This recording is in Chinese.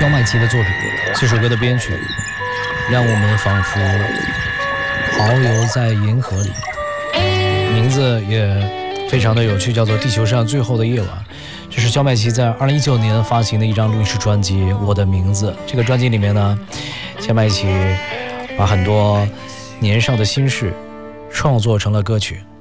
焦麦琪的作品。这首歌的编曲让我们仿佛遨游在银河里，名字也非常的有趣，叫做《地球上最后的夜晚》。这是焦麦琪在2019年发行的一张录音室专辑《我的名字》。这个专辑里面呢，焦麦琪把很多年少的心事创作成了歌曲。